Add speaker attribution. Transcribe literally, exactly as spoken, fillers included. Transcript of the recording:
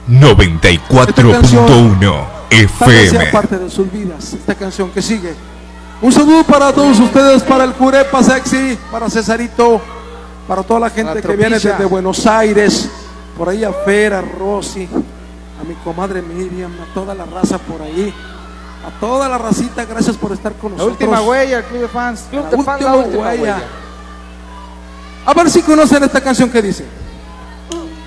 Speaker 1: noventa y cuatro punto uno F M.
Speaker 2: Parte de sus vidas, esta canción que sigue. Un saludo para todos ustedes, para el Curepa Sexy, para Cesarito, para toda la gente la que viene desde Buenos Aires, por ahí a Fer, a Rosy, a mi comadre Miriam, a toda la raza por ahí, a toda la racita, gracias por estar con nosotros.
Speaker 3: La última huella, el club de fans, club
Speaker 2: la
Speaker 3: de
Speaker 2: última
Speaker 3: fans, la última
Speaker 2: huella.
Speaker 3: huella.
Speaker 2: A ver si conocen esta canción que dice.